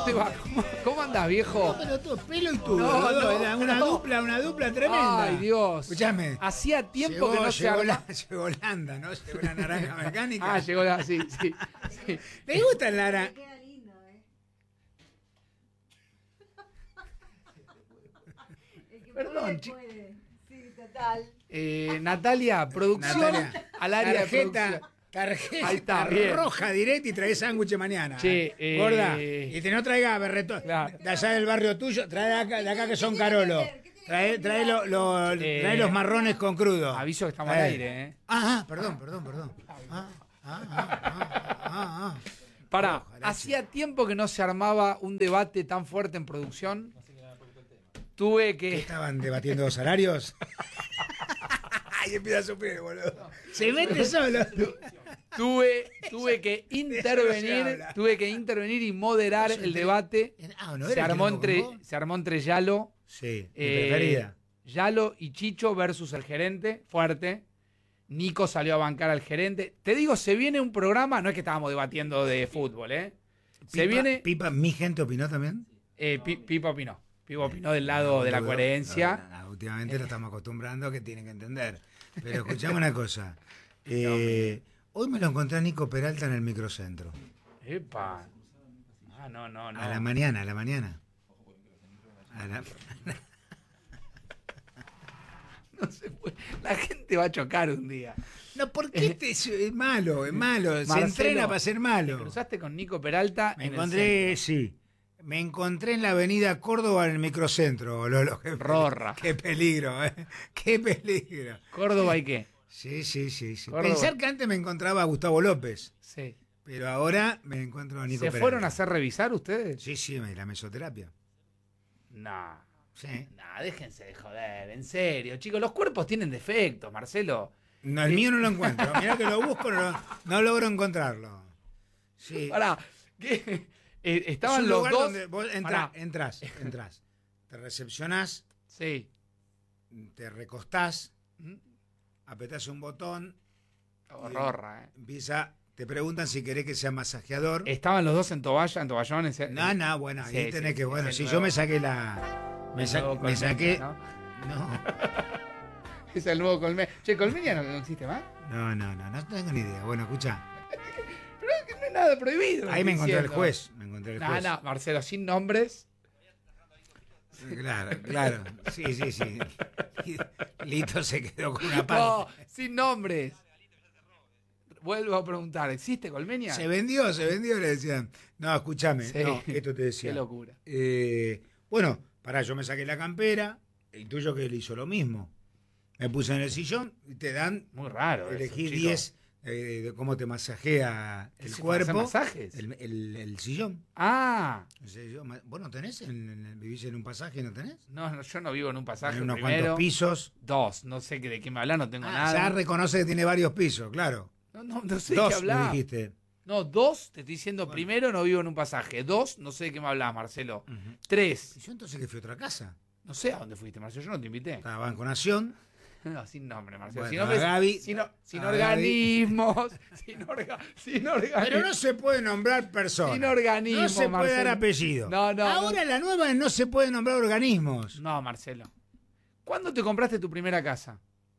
te va? ¿Cómo andás, viejo? No, pero todo pelo y todo. No, Era una dupla tremenda. Ay, Dios. Escuchame. Hacía tiempo que no se llegó arma. llegó Landa, ¿no? Llegó la naranja mecánica. Ah, llegó la. Sí. ¿Le gusta el naranja? Queda lindo, El que Perdón, puede. Sí, total. Natalia, producción Natalia, al área de producción. tarjeta Ahí está, bien. roja directa y trae sándwich mañana. Che, Gorda. Y te no traiga berretón. Claro. De allá del barrio tuyo, trae de acá que son Carolo. Trae los marrones con crudo. Aviso que estamos al aire, Perdón. Pará, Ojalá, hacía tiempo que no se armaba un debate tan fuerte en producción. Tuve ¿Qué que. estaban debatiendo los salarios? Ay, empieza a sufrir, boludo. Se mete solo. Tuve que intervenir y moderar el debate. ¿No Se era armó el que lo convocó? se armó entre Yalo, Sí, mi preferida. Yalo y Chicho versus el gerente, fuerte. Nico salió a bancar al gerente. Te digo, se viene un programa, no es que estábamos debatiendo de fútbol, Se viene. Pipa, ¿mi gente opinó también? Pipa opinó. Pipa opinó del lado de la coherencia. No, últimamente lo estamos acostumbrando que tienen que entender. Pero escuchame una cosa. Hoy me lo encontré a Nico Peralta en el microcentro. Epa. No. A la mañana. A la... No se puede. La gente va a chocar un día. No, ¿por qué es malo? Se Marcelo, entrena para ser ¿Te malo. cruzaste con Nico Peralta? Me en el encontré, centro? sí. Me encontré en la avenida Córdoba en el microcentro, Lolo. Rorra. Qué peligro, Qué peligro. ¿Córdoba y qué? Sí. Córdoba. Pensar que antes me encontraba a Gustavo López, Sí. pero ahora me encuentro a Nico ¿Se Peralta. fueron a hacer revisar ustedes? Sí, la mesoterapia. No. Sí. No, déjense de joder, en serio. Chicos, los cuerpos tienen defectos, Marcelo. No, el mío no lo encuentro. Mirá que lo busco, no logro encontrarlo. Sí. Pará, ¿qué? Estaban es un los lugar dos. donde vos Pará. entrás. Te recepcionás, Sí. te recostás, apretás un botón, Rorra, te preguntan si querés que sea masajeador. Estaban los dos en toballones. No, bueno, ahí Sí, tenés sí, que, bueno, es si el yo nuevo- me saqué me el nuevo Colmena, saqué. ¿no? No, Es el nuevo Colmena. Che, ¿Colmena no existe más? no tengo ni idea. Bueno, escuchá. Pero es que no hay nada prohibido. Ahí me encontré el diciendo. juez. Me encontré el juez. No, Marcelo, sin nombres. Claro. Sí. Lito se quedó con una parte. No, sin nombres. Vuelvo a preguntar, ¿existe Colmena? Se vendió, le decían. No, escúchame, Sí. no, esto te decía. Qué locura. Bueno, yo me saqué la campera, el tuyo que le hizo lo mismo. Me puse en el sillón y te dan, Muy raro. elegí eso, 10 de cómo te masajea el ¿Se cuerpo. hacen masajes? El sillón. Ah, O sea, ¿vos no tenés? ¿Vivís en un pasaje y no tenés? no, yo no vivo en un pasaje. En unos primero. cuantos pisos. Dos, no sé de qué me hablas, no tengo Ya nada. reconoce que tiene varios pisos, claro. No sé de Dos, qué me hablas. dijiste. No, dos, te estoy diciendo, primero no vivo en un pasaje. Dos, no sé de qué me hablas, Marcelo. Tres, Y yo entonces que fui a otra casa. no sé a dónde fuiste, Marcelo, yo no te invité. Estaba Banco Nación. No, sin nombre, Marcelo. Bueno, sin a Gaby- sin a organismos, sin organismos. Pero no se puede nombrar personas. Sin organismo, No se puede Marcelo. dar apellido. No. Ahora la nueva es no se puede nombrar organismos. No, Marcelo. ¿Cuándo te compraste tu primera casa?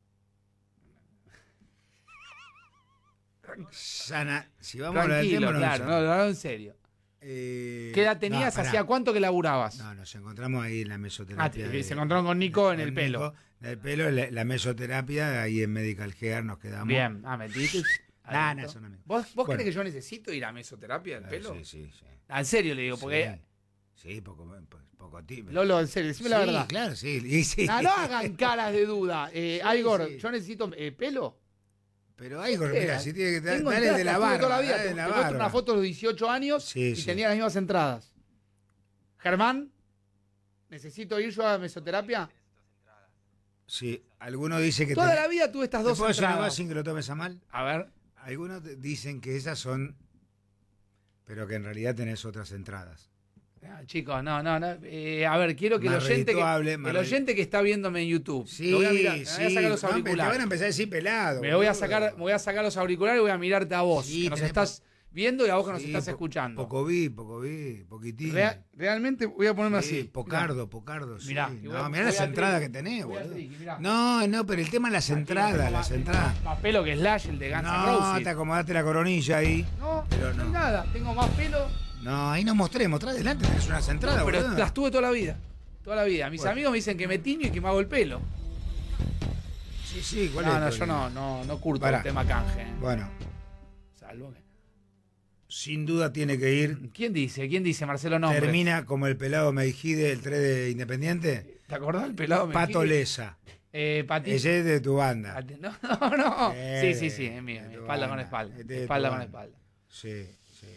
Sana, si vamos a hablar del Tranquilo, tema, claro, no, no, en serio. ¿Qué edad tenías? pará. ¿Hacía cuánto que laburabas? No, nos encontramos ahí en la Ah, mesoterapia. se encontraron con Nico en el Nico, pelo. En el pelo, la mesoterapia, ahí en Medical Care nos quedamos. Bien, metiste. No, son amigos. ¿Vos Bueno. crees que yo necesito ir a mesoterapia del pelo? Sí. En serio le digo, porque. Sí, poco tiempo. Lolo, en serio, decime la verdad. Claro, sí. Y sí. No hagan caras de duda. Igor, sí. yo necesito pelo. Pero ahí, mira, si tiene que Tengo dale de la entradas, barba. toda la vida. dale de Te la muestro barba. una foto de los 18 años Sí, y sí. tenía las mismas entradas. Germán, ¿necesito ir yo a mesoterapia? Sí, algunos dicen que... Toda la vida tuve estas ¿Te dos puedo decir una cosa entradas. sin que lo tomes a mal? A ver, Algunos dicen que esas son... Pero que en realidad tenés otras entradas. chicos, no. A ver, quiero que el Más oyente redituable, más el oyente que está viéndome en YouTube, Sí, lo voy a mirar, me voy a sacar los no, te van a auriculares. empezar a decir pelado. Me voy a boludo. sacar los auriculares y voy a mirarte a vos, Sí, que nos tenés estás viendo y a vos que nos Sí, estás escuchando. Poco vi, poquitín. Realmente voy a ponerme Sí, así. Pocardo, sí. Mirá, No, mirá las entradas que tenés, voy a boludo. Triqui, mirá. No, pero el tema es las entradas, las entradas. Más pelo que Slash, el de Guns N' No, Roses. te acomodaste la coronilla ahí. No, pero no hay no. nada. Tengo más pelo. No, ahí no mostré adelante, tenés unas entradas, Pero boludo. las tuve toda la vida. Toda la vida. Mis Bueno. amigos me dicen que me tiño y que me hago el pelo. Sí, ¿cuál es No, el no, yo problema? no curto Pará. el tema canje. Bueno, Salvo que... sin duda tiene que ir. ¿Quién dice, Marcelo Nombre? Termina como el pelado Meijide, el 3 de Independiente. ¿Te acordás del pelado? Pato Mejía? Lesa. Patito. Ese es de tu banda. No. Sí, es mío. de tu Espalda con banda. espalda. Este es de Espalda tu con banda. espalda. Sí.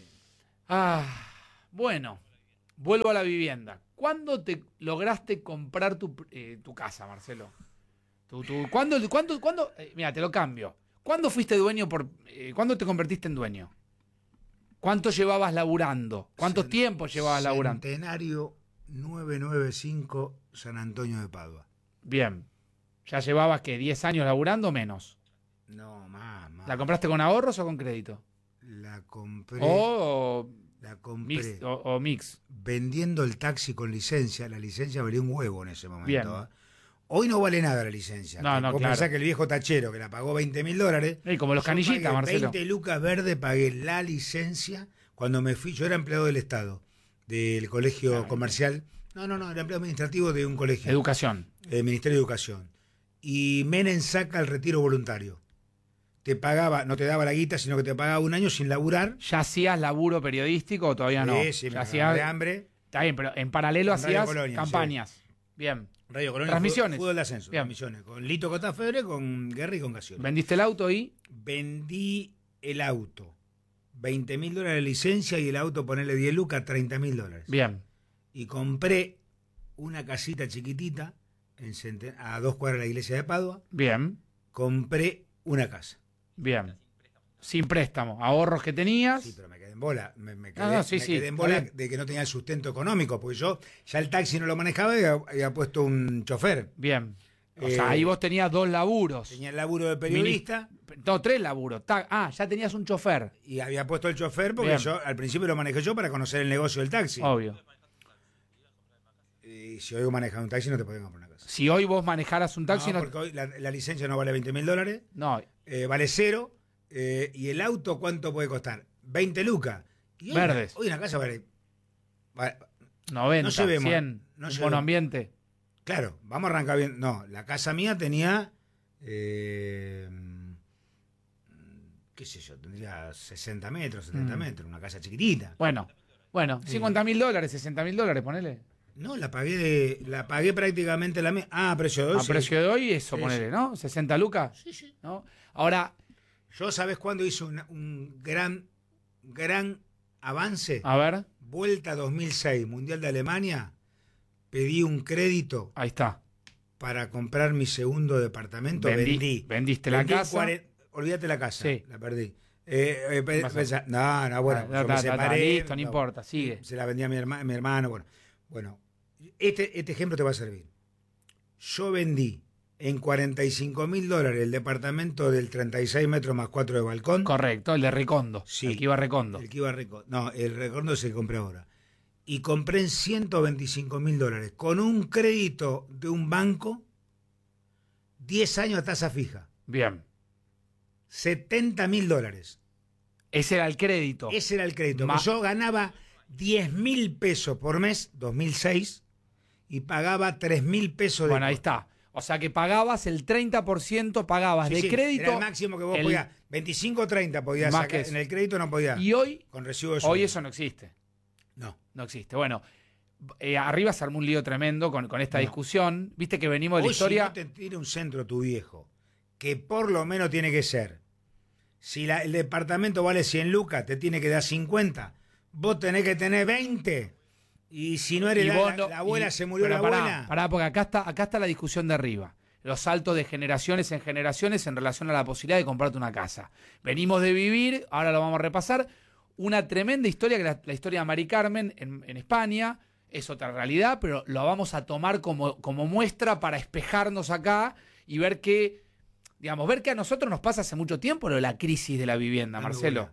Bueno, vuelvo a la vivienda. ¿Cuándo te lograste comprar tu casa, Marcelo? ¿Cuándo? Mira, te lo cambio. ¿Cuándo fuiste dueño ¿cuándo te convertiste en dueño? ¿Cuánto llevabas laburando? ¿Cuánto tiempo llevabas laburando? Centenario 995 San Antonio de Padua. Bien. ¿Ya llevabas, qué, 10 años laburando o menos? No, más. ¿La compraste con ahorros o con crédito? La compré. La compré. O mix. Vendiendo el taxi con licencia. La licencia valía un huevo en ese momento. Bien. ¿eh? Hoy no vale nada la licencia. No, Vos claro. pensás que el viejo tachero que la pagó $20.000. Como los Yo canillitas, pagué Marcelo. 20 lucas verde, pagué la licencia cuando me fui. Yo era empleado del Estado, del colegio comercial. No, era empleado administrativo de un colegio. Educación. Ministerio de Educación. Y Menem saca el retiro voluntario. Te pagaba, no te daba la guita, sino que te pagaba un año sin laburar. ¿Ya hacías laburo periodístico o todavía no? Sí, me ¿Ya cagaba hacías? de hambre. Está bien, pero en paralelo En Radio hacías Colonia, campañas. Bien. Radio Colonia, Transmisiones. Fútbol de ascenso, Bien. transmisiones. Con Lito Cotafebre, con Guerra y con Casio. ¿Vendiste el auto y? Vendí el auto. $20.000 de licencia y el auto ponerle 10 lucas, $30.000. Bien. Y compré una casita chiquitita a 2 cuadras de la iglesia de Padua. Bien. Compré una casa. Bien. Sin préstamo. Ahorros que tenías. Sí, pero me quedé en bola. Me quedé, No, sí, me quedé en bola está bien. de que no tenía el sustento económico, porque yo ya el taxi no lo manejaba y había puesto un chofer. Bien. O sea, ahí vos tenías 2 laburos. Tenía el laburo de periodista. No, 3 laburos. Ya tenías un chofer. Y había puesto el chofer porque Bien. yo al principio lo manejé yo para conocer el negocio del taxi. Obvio. Y si hoy manejas un taxi no te pueden comprar una casa. Si hoy vos manejaras un taxi, No, porque hoy la licencia no vale $20.000, No. vale 0. Y el auto, ¿cuánto puede costar? 20 lucas. Y hoy Verdes. Hoy una casa vale 90, No llevemos, 100. no Un llevemos. monoambiente. Claro, vamos a arrancar bien. No, la casa mía tenía, qué sé yo, tendría 60 metros, 70 metros, una casa chiquitita. Bueno, $50.000, $60.000, ponele. No, la pagué prácticamente la a precio de hoy. A sí. precio de hoy, eso, Sí, ponele, sí. ¿no? 60 lucas. Sí. ¿No? Ahora, Yo, ¿sabes cuándo hice un gran avance? a ver, Vuelta 2006, Mundial de Alemania, pedí un crédito ahí está. para comprar mi segundo departamento, vendí. Vendiste la casa. Olvídate la casa, Sí. la perdí. Pasó. No, bueno, yo me separé. Listo, no importa, sigue. Se la vendí a mi hermano, bueno. Este ejemplo te va a servir. Yo vendí en $45.000 el departamento del 36 metros más 4 de balcón. Correcto, el de Recondo. Sí. El que iba a Recondo. El que iba a Recondo. No, el Recondo es el que compré ahora. Y compré en $125.000 con un crédito de un banco, 10 años a tasa fija, Bien. $70.000. Ese era el crédito. Ese era el crédito. Ma- Yo ganaba 10.000 pesos por mes, 2006, y pagaba 3.000 pesos de Bueno, ahí costo. está. O sea que pagabas el 30%, pagabas Sí, de sí, crédito. era el máximo que vos podías. 25 o 30 podías Más sacar. que eso. En el crédito no podías. Y hoy Con recibo de Hoy sueldo. eso no existe. No. No existe. Bueno, arriba se armó un lío tremendo con esta No. discusión. Viste que venimos de la Hoy historia. si no te tira un centro tu viejo, que por lo menos tiene que ser, si el departamento vale 100 lucas, te tiene que dar 50, vos tenés que tener 20. Y si no eres Y vos la abuela, se murió pero la abuela. Pará, porque acá está la discusión de arriba. Los saltos de generaciones en generaciones en relación a la posibilidad de comprarte una casa. Venimos de vivir, ahora lo vamos a repasar, una tremenda historia, que la historia de Mari Carmen en España. Es otra realidad, pero lo vamos a tomar como muestra para espejarnos acá y ver que a nosotros nos pasa hace mucho tiempo lo de la crisis de la vivienda, Dando Marcelo. bola.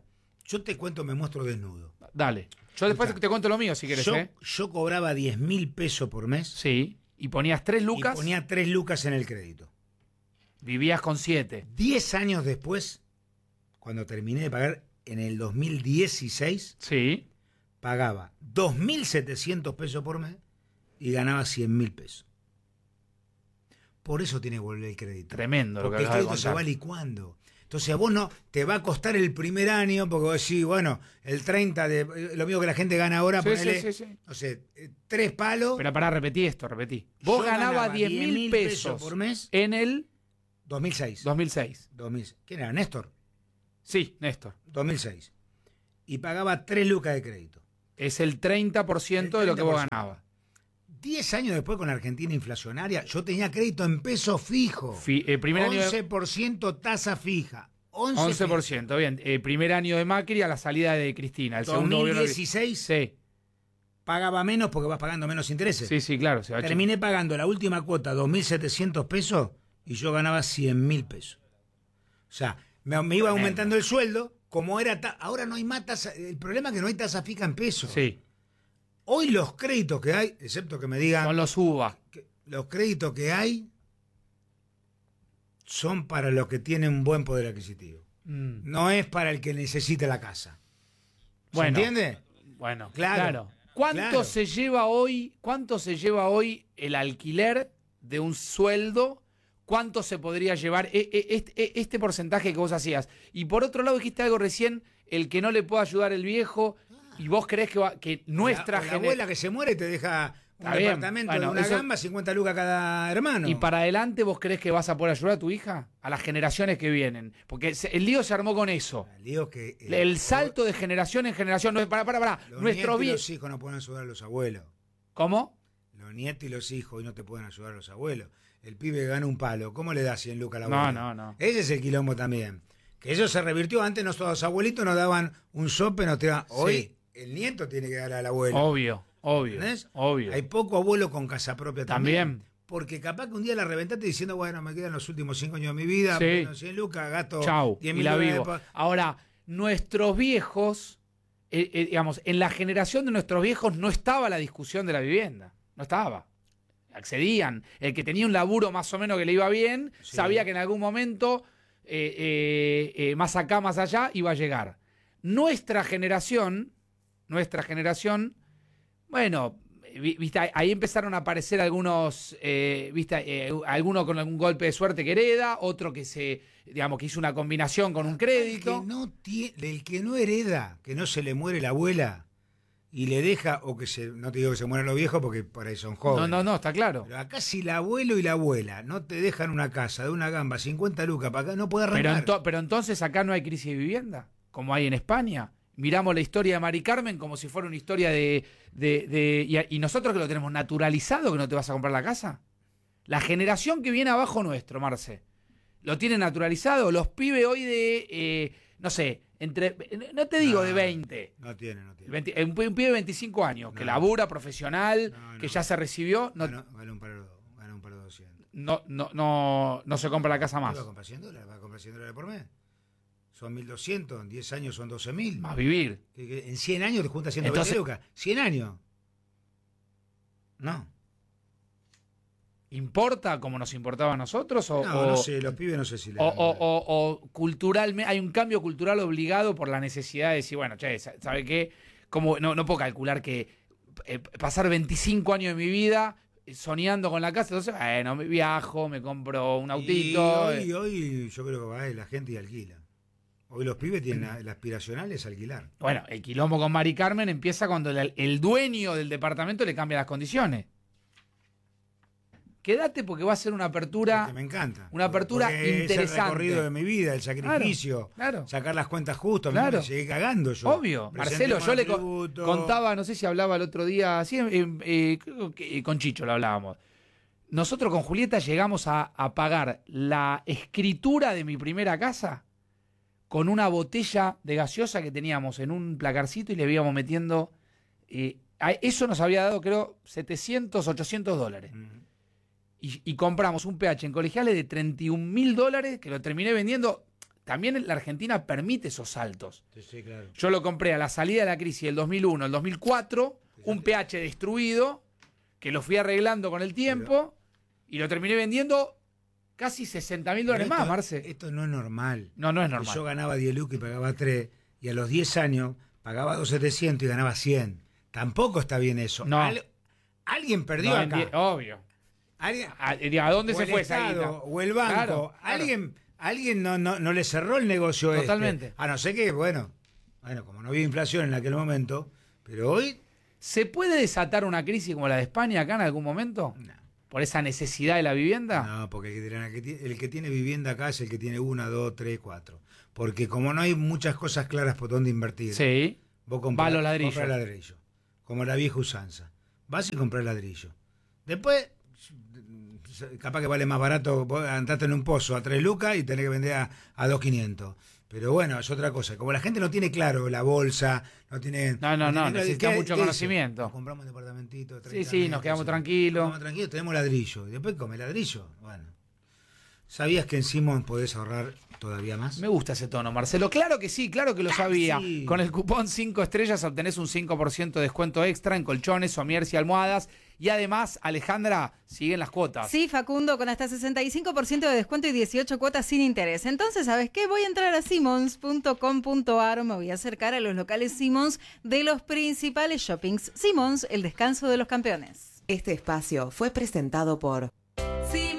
Yo te cuento, me muestro desnudo. Dale. Yo después Escuchá, te cuento lo mío si querés, yo cobraba 10.000 pesos por mes Sí. Y ponías 3 lucas, y ponía 3 lucas en el crédito. vivías con 7. 10 años después, cuando terminé de pagar en el 2016, Sí. pagaba 2.700 pesos por mes y ganaba 100.000 pesos. Por eso tiene que volver el crédito. Tremendo lo que Porque el acabas de crédito se contar. va licuando. Entonces a vos no te va a costar el primer año, porque vos decís, bueno, el 30 de lo mismo que la gente gana ahora, Sí, ponele, sí. no sé, 3 palos. Pero pará, repetí. Vos Yo ganabas 10.000 10.000 pesos por mes. en el 2006. 2006. 2000. ¿Quién era? Néstor. Sí, Néstor. 2006. Y pagaba 3 lucas de crédito. Es el 30% de lo que vos 30%. ganabas. 10 años después, con la Argentina inflacionaria, yo tenía crédito en peso fijo. Primer año de, 11% tasa fija. 11%, bien. Primer año de Macri a la salida de Cristina. El segundo gobierno de- 2016 Sí, pagaba menos porque vas pagando menos intereses. sí, claro. Se va Terminé pagando la última cuota 2.700 pesos y yo ganaba 100.000 pesos. O sea, me iba aumentando el sueldo, como era... Ahora no hay más tasa... El problema es que no hay tasa fija en pesos. Sí, Hoy los créditos que hay, excepto que me digan... son los UVA. Los créditos que hay son para los que tienen un buen poder adquisitivo. No es para el que necesita la casa. ¿Se Bueno, entiende? Bueno, Claro, ¿Cuánto claro. se lleva hoy el alquiler de un sueldo? ¿Cuánto se podría llevar este porcentaje que vos hacías? Y por otro lado dijiste algo recién, el que no le pueda ayudar el viejo, y vos creés que nuestra O la abuela que se muere te deja un Está bien, departamento bueno, de una eso- gamba, 50 lucas cada hermano. ¿Y para adelante vos creés que vas a poder ayudar a tu hija? A las generaciones que vienen. Porque el lío se armó con eso. El lío que, El salto de generación en generación. No, pará. los Nuestro nietos y bien. los hijos no pueden ayudar a los abuelos. ¿Cómo? Los nietos y los hijos hoy no te pueden ayudar a los abuelos. El pibe gana un palo. ¿Cómo le da 100 lucas a la No, abuela? no. Ese es el quilombo también. Que eso se revirtió. Antes los abuelitos nos daban un sope, nos te daban. Hoy Sí. el nieto tiene que dar al abuelo. Obvio. ¿Entendés? Obvio. Hay poco abuelo con casa propia también. También. Porque capaz que un día la reventaste diciendo, bueno, me quedan los últimos 5 años de mi vida, Sí. bueno, 100 lucas, gasto Chau. 10.000 Y la dólares vivo. por- Ahora, nuestros viejos, digamos, en la generación de nuestros viejos no estaba la discusión de la vivienda. No estaba. Accedían. El que tenía un laburo más o menos que le iba bien, Sí. sabía que en algún momento, más acá, más allá, iba a llegar. Nuestra generación, bueno, viste, ahí empezaron a aparecer algunos, viste, alguno con algún golpe de suerte que hereda, otro que digamos, que hizo una combinación con un crédito. El que no hereda, que no se le muere la abuela y le deja, o que no te digo que se mueran los viejos porque por ahí son jóvenes. No, está claro. Pero acá si el abuelo y la abuela no te dejan una casa de una gamba, 50 lucas para acá, no puede arrancar. Pero entonces acá no hay crisis de vivienda, como hay en España. Miramos la historia de Mari Carmen como si fuera una historia y nosotros que lo tenemos naturalizado, que no te vas a comprar la casa. La generación que viene abajo nuestro, Marce, lo tiene naturalizado. Los pibes hoy no sé, no te digo de 20. No tiene. 20, un pibe de 25 años, que No. labura, profesional, No. que ya se recibió, Gana un par de 200. no se compra la casa más. ¿Va a comprar 100 dólares? ¿Va a comprar 100 dólares por mes? Son 1.200, en 10 años son 12.000. Más vivir. Que en 100 años te juntas 120 Entonces- lucas. 100 años. No. ¿Importa como nos importaba a nosotros? No sé, los pibes no sé si le dan. O culturalmente, hay un cambio cultural obligado por la necesidad de decir, bueno, che, ¿sabe qué? Como, no puedo calcular que pasar 25 años de mi vida soñando con la casa, entonces, bueno, me viajo, me compro un autito. Y hoy yo creo que va la gente y alquila. Hoy los pibes tienen el aspiracional es alquilar. Bueno, el quilombo con Mari Carmen empieza cuando el dueño del departamento le cambia las condiciones. Quédate porque va a ser una apertura. Que me encanta. Una apertura Porque interesante. Es el recorrido de mi vida, el sacrificio, Claro. sacar las cuentas justas. Claro. Me llegué cagando yo. Obvio, Marcelo, yo le contaba, no sé si hablaba el otro día, sí, creo que con Chicho lo hablábamos. Nosotros con Julieta llegamos a pagar la escritura de mi primera casa con una botella de gaseosa que teníamos en un placarcito y le íbamos metiendo. Eso nos había dado, creo, 700, 800 dólares. Y compramos un PH en colegiales de $31.000 que lo terminé vendiendo. también la Argentina permite esos saltos. Sí, claro. Yo lo compré a la salida de la crisis del 2001, el 2004, un pH destruido, que lo fui arreglando con el tiempo y lo terminé vendiendo casi $60.000 más, Marce. Esto no es normal. No es normal. Yo ganaba 10 lucas y pagaba 3, y a los 10 años pagaba 2.700 y ganaba 100. Tampoco está bien eso. No. Alguien perdió No, acá. Obvio. ¿A dónde o se el fue esa Estado, guita? o el banco. Claro. Alguien no le cerró el negocio. Totalmente. A no ser que, bueno, como no había inflación en aquel momento, pero hoy... ¿Se puede desatar una crisis como la de España acá en algún momento? No. ¿Por esa necesidad de la vivienda? No, porque el que tiene vivienda acá es el que tiene 1, 2, 3, 4. Porque como no hay muchas cosas claras por dónde invertir, Sí. vos Va a los ladrillos. comprás ladrillo, como la vieja usanza. Vas y compras ladrillo. Después, capaz que vale más barato, vos andaste en un pozo a 3 lucas y tenés que vender a 2.500. Pero bueno, es otra cosa. Como la gente no tiene claro la bolsa, no tiene... No, necesita mucho ¿qué conocimiento. dice? Compramos un departamentito. Sí, nos quedamos tranquilos. Tenemos ladrillo. Y después come ladrillo. Bueno. ¿Sabías que en Simons podés ahorrar todavía más? Me gusta ese tono, Marcelo. Claro que sí, claro que lo sabía. Sí. Con el cupón 5 estrellas obtenés un 5% de descuento extra en colchones, somieres y almohadas. Y además, Alejandra, siguen las cuotas. Sí, Facundo, con hasta 65% de descuento y 18 cuotas sin interés. Entonces, ¿sabes qué? Voy a entrar a simons.com.ar, me voy a acercar a los locales Simons de los principales shoppings. Simons, el descanso de los campeones. Este espacio fue presentado por